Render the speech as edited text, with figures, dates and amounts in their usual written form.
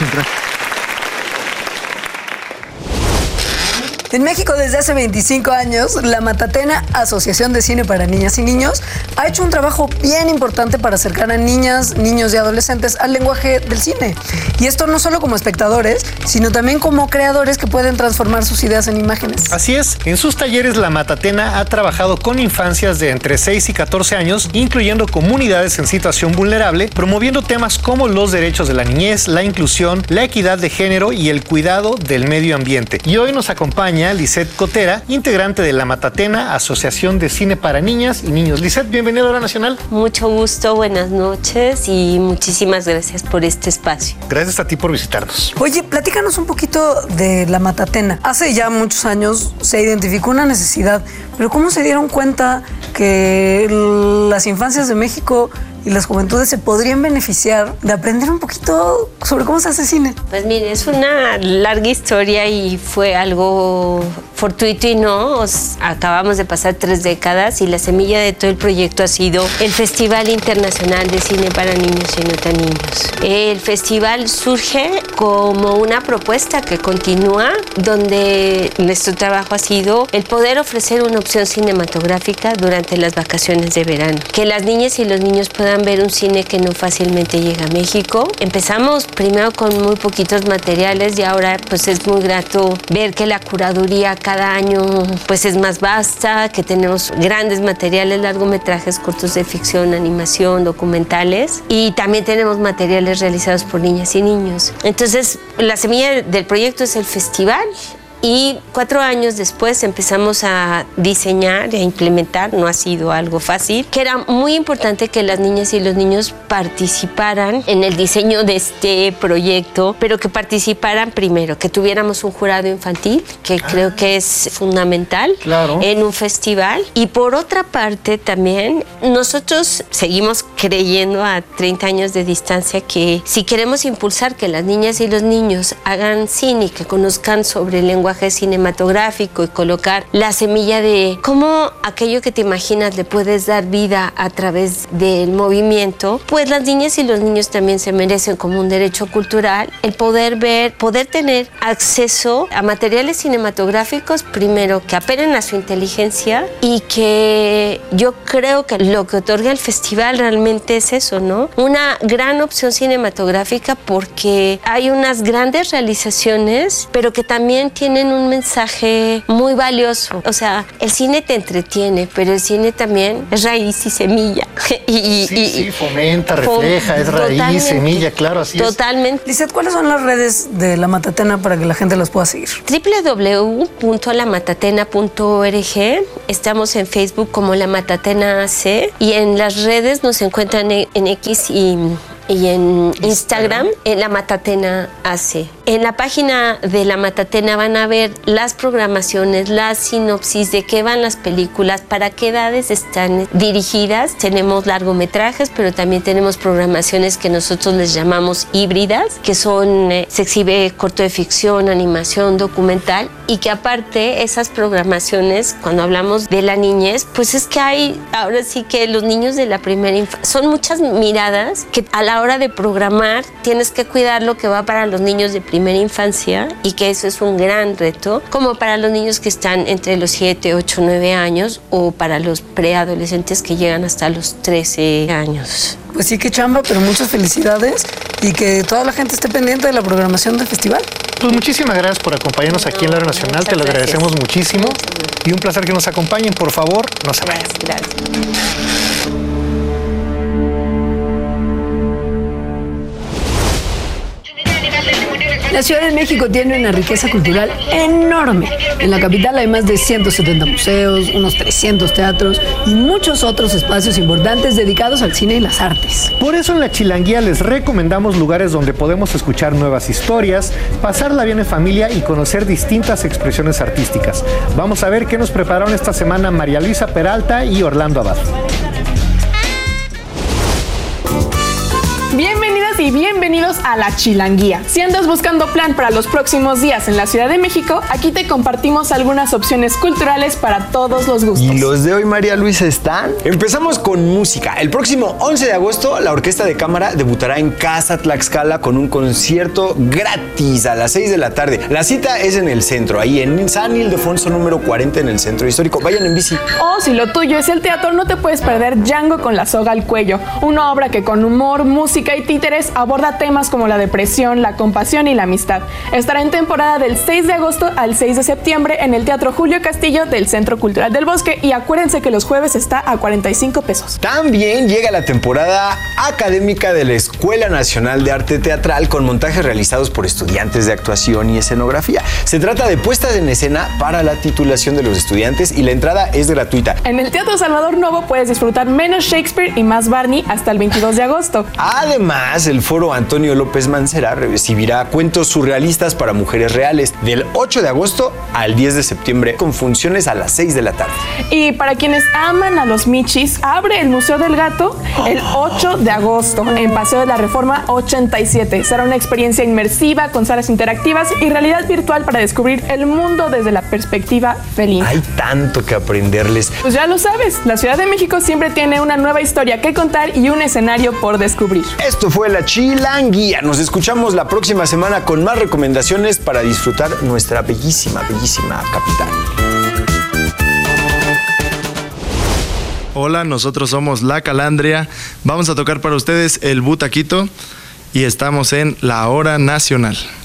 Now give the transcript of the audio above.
gracias. En México, desde hace 25 años, la Matatena, Asociación de Cine para Niñas y Niños, ha hecho un trabajo bien importante para acercar a niñas, niños y adolescentes al lenguaje del cine. Y esto no solo como espectadores, sino también como creadores que pueden transformar sus ideas en imágenes. Así es, en sus talleres la Matatena ha trabajado con infancias de entre 6 y 14 años, incluyendo comunidades en situación vulnerable, promoviendo temas como los derechos de la niñez, la inclusión, la equidad de género y el cuidado del medio ambiente. Y hoy nos acompaña Lisette Cotera, integrante de la Matatena, Asociación de Cine para Niñas y Niños. Lisette, bienvenida a Hora Nacional. Mucho gusto, buenas noches y muchísimas gracias por este espacio. Gracias a ti por visitarnos. Oye, platícanos un poquito de la Matatena. Hace ya muchos años se identificó una necesidad, pero ¿cómo se dieron cuenta que las infancias de México y las juventudes se podrían beneficiar de aprender un poquito sobre cómo se hace cine? Pues mire, es una larga historia y fue algo fortuito y no. Acabamos de pasar 3 décadas y la semilla de todo el proyecto ha sido el Festival Internacional de Cine para Niños y No Tan Niños. El festival surge como una propuesta que continúa, donde nuestro trabajo ha sido el poder ofrecer una opción cinematográfica durante las vacaciones de verano. Que las niñas y los niños puedan ver un cine que no fácilmente llega a México. Empezamos primero con muy poquitos materiales y ahora pues es muy grato ver que la curaduría cada año pues es más vasta, que tenemos grandes materiales, largometrajes, cortos de ficción, animación, documentales, y también tenemos materiales realizados por niñas y niños. Entonces la semilla del proyecto es el festival. Y 4 años después empezamos a diseñar e implementar, no ha sido algo fácil, que era muy importante que las niñas y los niños participaran en el diseño de este proyecto, pero que participaran primero, que tuviéramos un jurado infantil, que creo que es fundamental en un festival. Y por otra parte también, nosotros seguimos creyendo a 30 años de distancia que si queremos impulsar que las niñas y los niños hagan cine y que conozcan sobre el lenguaje cinematográfico y colocar la semilla de cómo aquello que te imaginas le puedes dar vida a través del movimiento, pues las niñas y los niños también se merecen como un derecho cultural el poder ver, poder tener acceso a materiales cinematográficos, primero que apelen a su inteligencia, y que yo creo que lo que otorga el festival realmente es eso, ¿no? Una gran opción cinematográfica, porque hay unas grandes realizaciones, pero que también tienen un mensaje muy valioso. O sea, el cine te entretiene, pero el cine también es raíz y semilla. Sí, fomenta, refleja, es raíz, semilla, claro, así es. Totalmente. Lisette, ¿cuáles son las redes de la Matatena para que la gente las pueda seguir? www.lamatatena.org. Estamos en Facebook como La Matatena AC, y en las redes nos encuentran en X y en Instagram, en La Matatena AC. En la página de La Matatena van a ver las programaciones, la sinopsis de qué van las películas, para qué edades están dirigidas. Tenemos largometrajes, pero también tenemos programaciones que nosotros les llamamos híbridas, que son, se exhibe corto de ficción, animación, documental, y que aparte esas programaciones, cuando hablamos de la niñez, pues es que hay, ahora sí que los niños de la primera infancia, son muchas miradas que a la hora de programar tienes que cuidar lo que va para los niños de primera infancia, y que eso es un gran reto, como para los niños que están entre los 7, 8, 9 años, o para los preadolescentes que llegan hasta los 13 años. Pues sí, qué chamba, pero muchas felicidades, y que toda la gente esté pendiente de la programación del festival. Pues muchísimas gracias por acompañarnos aquí en la Hora Nacional, te lo agradecemos muchísimo, y un placer que nos acompañen. Por favor, no se vayan. Gracias. La Ciudad de México tiene una riqueza cultural enorme. En la capital hay más de 170 museos, unos 300 teatros y muchos otros espacios importantes dedicados al cine y las artes. Por eso en La Chilanguía les recomendamos lugares donde podemos escuchar nuevas historias, pasarla bien en familia y conocer distintas expresiones artísticas. Vamos a ver qué nos prepararon esta semana María Luisa Peralta y Orlando Abad. Bienvenidas y bienvenidos a La Chilanguía. Si andas buscando plan para los próximos días en la Ciudad de México, aquí te compartimos algunas opciones culturales para todos los gustos. ¿Y los de hoy, María Luisa, están? Empezamos con música. El próximo 11 de agosto, la Orquesta de Cámara debutará en Casa Tlaxcala con un concierto gratis a las 6 de la tarde. La cita es en el centro, ahí en San Ildefonso número 40 en el centro histórico. Vayan en bici. O si lo tuyo es el teatro, no te puedes perder Django con la soga al cuello, una obra que con humor, música y títeres aborda temas como la depresión, la compasión y la amistad. Estará en temporada del 6 de agosto al 6 de septiembre en el Teatro Julio Castillo del Centro Cultural del Bosque, y acuérdense que los jueves está a 45 pesos. También llega la temporada académica de la Escuela Nacional de Arte Teatral con montajes realizados por estudiantes de actuación y escenografía. Se trata de puestas en escena para la titulación de los estudiantes y la entrada es gratuita. En el Teatro Salvador Novo puedes disfrutar menos Shakespeare y más Barney hasta el 22 de agosto. Además, el Foro Antonio López Mancera recibirá cuentos surrealistas para mujeres reales del 8 de agosto al 10 de septiembre con funciones a las 6 de la tarde. Y para quienes aman a los michis, abre el Museo del Gato el 8 de agosto en Paseo de la Reforma 87. Será una experiencia inmersiva con salas interactivas y realidad virtual para descubrir el mundo desde la perspectiva felina. Hay tanto que aprenderles. Pues ya lo sabes, la Ciudad de México siempre tiene una nueva historia que contar y un escenario por descubrir. Esto fue La Chilanguía. Nos escuchamos la próxima semana con más recomendaciones para disfrutar nuestra bellísima, bellísima capital. Hola, nosotros somos La Calandria. Vamos a tocar para ustedes el Butaquito y estamos en La Hora Nacional.